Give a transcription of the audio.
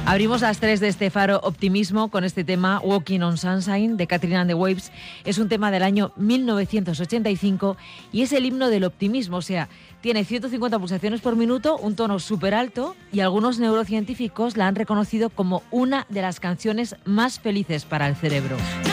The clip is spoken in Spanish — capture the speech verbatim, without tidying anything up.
Abrimos las tres de este Faro Optimismo con este tema Walking on Sunshine de Katrina and the Waves. Es un tema del año mil novecientos ochenta y cinco y es el himno del optimismo, o sea, tiene ciento cincuenta pulsaciones por minuto, un tono súper alto y algunos neurocientíficos la han reconocido como una de las canciones más felices para el cerebro.